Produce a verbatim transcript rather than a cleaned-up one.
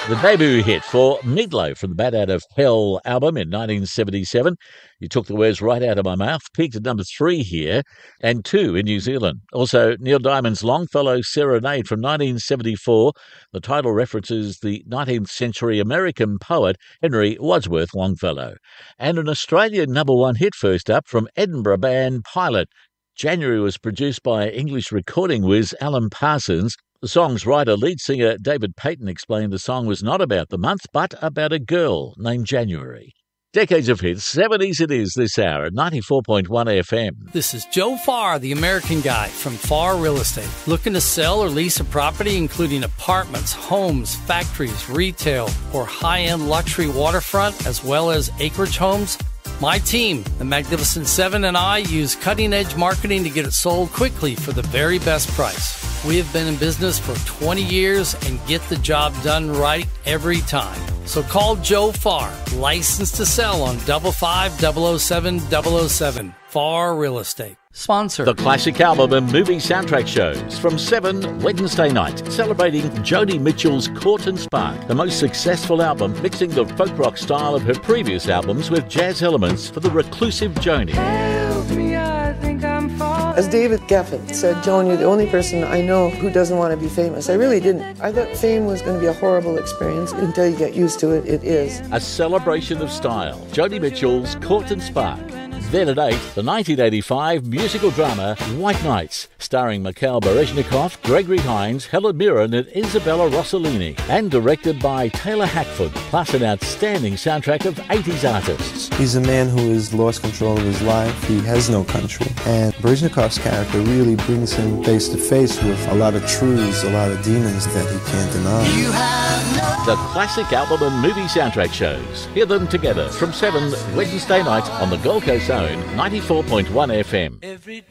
The debut hit for Meatloaf from the Bat Out of Hell album in nineteen seventy-seven. You took the words right out of my mouth. Peaked at number three here and two in New Zealand. Also, Neil Diamond's Longfellow Serenade from nineteen seventy-four. The title references the nineteenth century American poet Henry Wadsworth Longfellow. And an Australian number one hit first up from Edinburgh band Pilot. January was produced by English recording whiz Alan Parsons. The song's writer, lead singer David Payton, explained the song was not about the month, but about a girl named January. Decades of hits, seventies it is this hour at ninety-four point one F M. This is Joe Farr, the American Guy from Farr Real Estate. Looking to sell or lease a property including apartments, homes, factories, retail, or high-end luxury waterfront, as well as acreage homes? My team, the Magnificent Seven, and I use cutting-edge marketing to get it sold quickly for the very best price. We have been in business for twenty years and get the job done right every time. So call Joe Farr, licensed to sell on five five zero zero seven zero zero seven. Farr Real Estate. Sponsor. The classic album and movie soundtrack shows from seven Wednesday night, celebrating Joni Mitchell's Court and Spark, the most successful album, mixing the folk rock style of her previous albums with jazz elements for the reclusive Joni. Help me, I think I'm falling. As David Geffen said, Joan, you're the only person I know who doesn't want to be famous. I really didn't. I thought fame was going to be a horrible experience. Until you get used to it, it is. A celebration of style. Joni Mitchell's Court and Spark. Then at eight, the nineteen eighty-five musical drama White Nights, starring Mikhail Baryshnikov, Gregory Hines, Helen Mirren and Isabella Rossellini, and directed by Taylor Hackford, plus an outstanding soundtrack of eighties artists. He's a man who has lost control of his life. He has no country. And Baryshnikov's character really brings him face to face with a lot of truths, a lot of demons that he can't deny. You have no The classic album and movie soundtrack shows. Hear them together from seven Wednesday night on the Gold Coast Zone, ninety-four point one F M. every